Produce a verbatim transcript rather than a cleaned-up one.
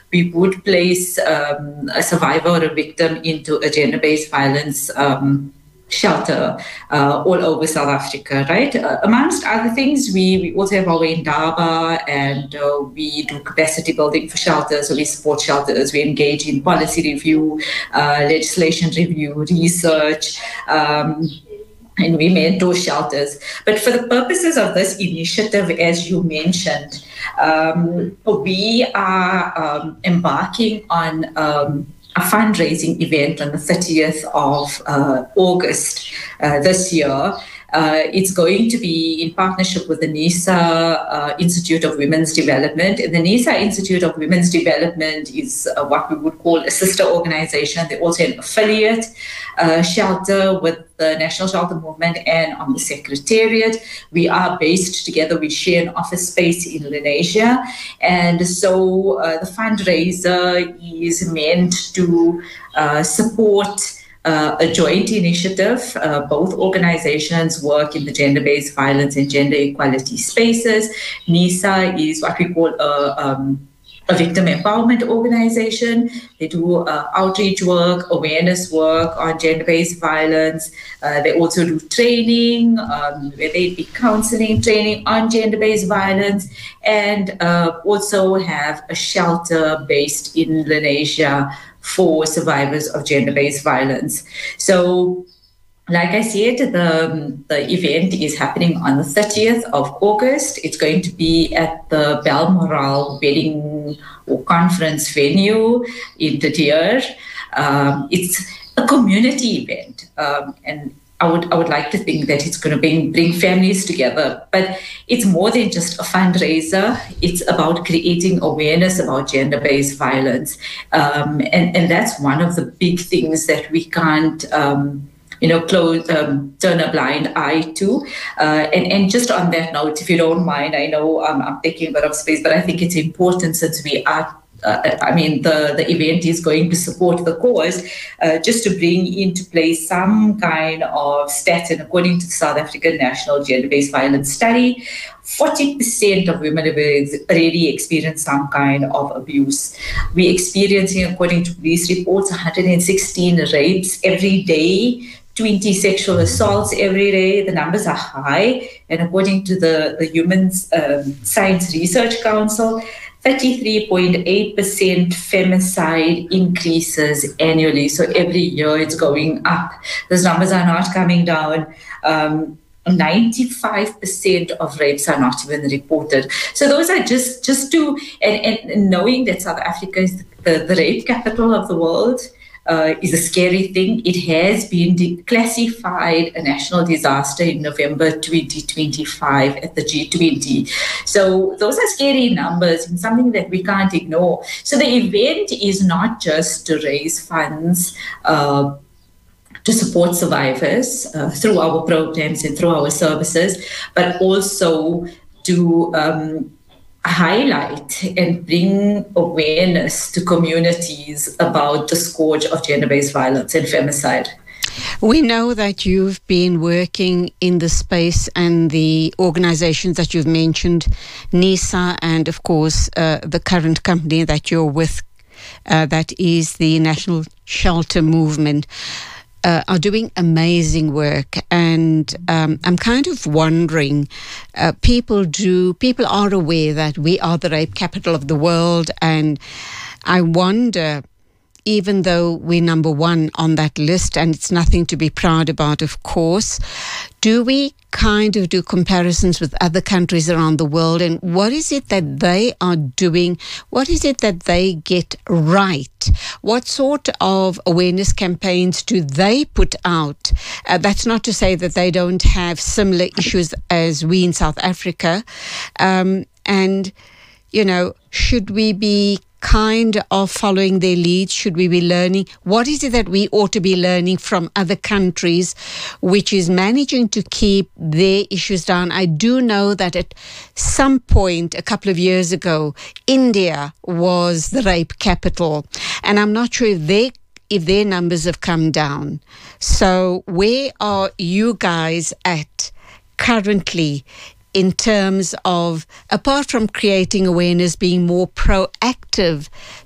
we would place um, a survivor or a victim into a gender-based violence um, shelter uh, all over South Africa, right? Uh, amongst other things, we, we also have our Indaba, and uh, we do capacity building for shelters, so we support shelters, we engage in policy review, uh, legislation review, research, um, and we mentor shelters. But for the purposes of this initiative, as you mentioned, um, we are um, embarking on um, a fundraising event on the thirtieth of uh, August uh, this year. Uh, it's going to be in partnership with the NISA uh, Institute of Women's Development. And the NISA Institute of Women's Development is uh, what we would call a sister organization. They're also an affiliate uh, shelter with the National Shelter Movement and on the Secretariat. We are based together. We share an office space in Lenasia. And so uh, the fundraiser is meant to uh, support Uh, a joint initiative. Uh, both organizations work in the gender-based violence and gender equality spaces. NISA is what we call a, um, a victim empowerment organization. They do uh, outreach work, awareness work on gender-based violence. Uh, they also do training, um, whether it be counseling training on gender-based violence, and uh, also have a shelter based in Lenasia for survivors of gender-based violence. So, like I said, the, the event is happening on the thirtieth of August. It's going to be at the Balmoral Wedding or Conference venue in De Deer. Um, it's a community event, um, and I would I would like to think that it's going to bring bring families together, but it's more than just a fundraiser. It's about creating awareness about gender-based violence, um, and and that's one of the big things that we can't um, you know close um, turn a blind eye to. Uh, and and just on that note, if you don't mind, I know um, I'm taking a bit of space, but I think it's important since we are. Uh, I mean, the, the event is going to support the cause, uh, just to bring into place some kind of stats. And according to the South African National Gender-Based Violence Study, forty percent of women have already experienced some kind of abuse. We're experiencing, according to police reports, one hundred sixteen rapes every day, twenty sexual assaults every day. The numbers are high. And according to the, the Human um, Science Research Council, thirty-three point eight percent femicide increases annually. So every year it's going up. Those numbers are not coming down. Um, ninety-five percent of rapes are not even reported. So those are just, just to, and, and knowing that South Africa is the, the rape capital of the world, Uh, is a scary thing. It has been declassified a national disaster in November twenty twenty-five at the G twenty. So those are scary numbers and something that we can't ignore. So the event is not just to raise funds uh, to support survivors uh, through our programs and through our services, but also to um, highlight and bring awareness to communities about the scourge of gender-based violence and femicide. We know that you've been working in the space and the organizations that you've mentioned, NISA, and of course uh, the current company that you're with, uh, that is the National Shelter Movement. Uh, are doing amazing work, and um, I'm kind of wondering, uh, people do, people are aware that we are the rape capital of the world, and I wonder, even though we're number one on that list, and it's nothing to be proud about, of course, do we kind of do comparisons with other countries around the world, and what is it that they are doing? What is it that they get right? What sort of awareness campaigns do they put out? Uh, that's not to say that they don't have similar issues as we in South Africa. Um, and, you know, should we be kind of following their leads? Should we be learning? What is it that we ought to be learning from other countries which is managing to keep their issues down? I do know that at some point a couple of years ago, India was the rape capital, and I'm not sure if they if their numbers have come down. So where are you guys at currently in terms of, apart from creating awareness, being more proactive